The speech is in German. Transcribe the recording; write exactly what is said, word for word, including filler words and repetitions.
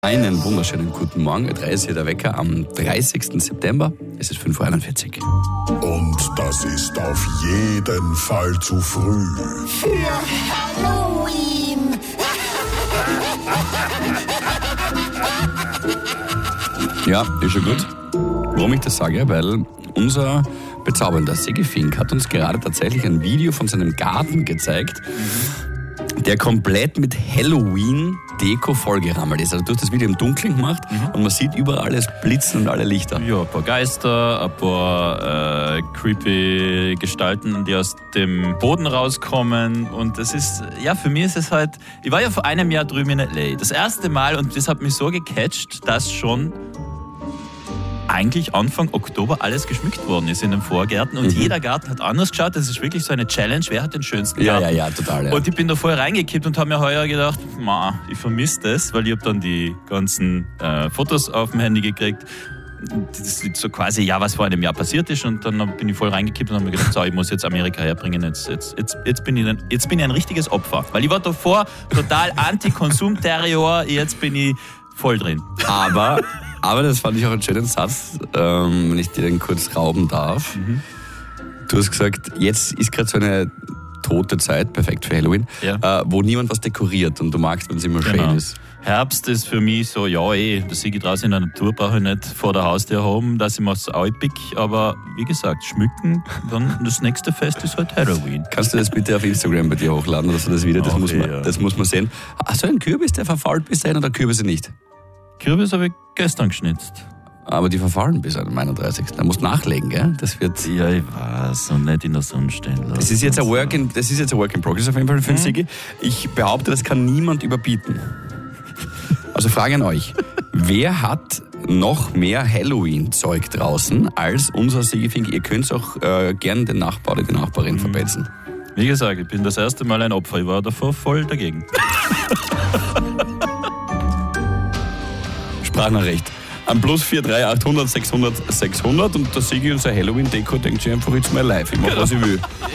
Einen wunderschönen guten Morgen. drei ist hier der Wecker am dreißigsten September. Es ist fünf Uhr einundvierzig. Und das ist auf jeden Fall zu früh. Für Halloween. Ja, ist schon gut. Warum ich das sage? Weil unser bezaubernder Sigi Fink hat uns gerade tatsächlich ein Video von seinem Garten gezeigt, der komplett mit Halloween-Deko vollgerammelt ist. Also du hast das Video im Dunkeln gemacht mhm. und man sieht überall alles blitzen und alle Lichter. Ja, ein paar Geister, ein paar äh, creepy Gestalten, die aus dem Boden rauskommen. Und das ist, ja, für mich ist es halt, ich war ja vor einem Jahr drüben in L A. Das erste Mal, und das hat mich so gecatcht, dass schon eigentlich Anfang Oktober alles geschmückt worden ist in den Vorgärten und mhm. jeder Garten hat anders geschaut. Das ist wirklich so eine Challenge. Wer hat den schönsten Garten? Ja, ja, ja, total. Ja. Und ich bin da voll reingekippt und habe mir heuer gedacht, ma, ich vermisse das, weil ich habe dann die ganzen äh, Fotos auf dem Handy gekriegt. Das ist so quasi, ja, was vor einem Jahr passiert ist, und dann bin ich voll reingekippt und habe mir gedacht, so, ich muss jetzt Amerika herbringen, jetzt, jetzt, jetzt, jetzt, bin ich ein, jetzt bin ich ein richtiges Opfer. Weil ich war davor total Anti-Konsum-Terror, jetzt bin ich voll drin. Aber... Aber das fand ich auch einen schönen Satz, ähm, wenn ich dir den kurz rauben darf. Mhm. Du hast gesagt, jetzt ist gerade so eine tote Zeit, perfekt für Halloween, ja. äh, wo niemand was dekoriert und du magst, wenn es immer genau. schön ist. Herbst ist für mich so, ja eh, das sehe ich draußen in der Natur, brauche ich nicht vor der Haustür haben, dass ich mir das auch pick, aber wie gesagt, schmücken, dann das nächste Fest ist halt Halloween. Kannst du das bitte auf Instagram bei dir hochladen, oder so das Video, das, okay, muss man, ja. das muss man sehen. Hast du einen Kürbis, der verfault bis dahin, oder Kürbisse nicht? Kürbis habe ich gestern geschnitzt. Aber die verfallen bis am einunddreißigsten Da musst du nachlegen, gell? Das wird... Ja, ich weiß. Und nicht in der Sonne stehen lassen. Das ist jetzt ein Work in, das ist jetzt ein Work in Progress auf jeden Fall für den mhm. Sigi. Ich behaupte, das kann niemand überbieten. Also Frage an euch. Wer hat noch mehr Halloween-Zeug draußen als unser Sigi Fink? Ihr könnt auch äh, gern den Nachbar oder die Nachbarin mhm. verpetzen. Wie gesagt, ich bin das erste Mal ein Opfer. Ich war davor voll dagegen. Sprachnachricht. Am plus vier drei achthundert sechshundert sechshundert und der Sigi und sein Halloween-Deko denkt sich einfach, jetzt mal live. Ich mach, was ich will.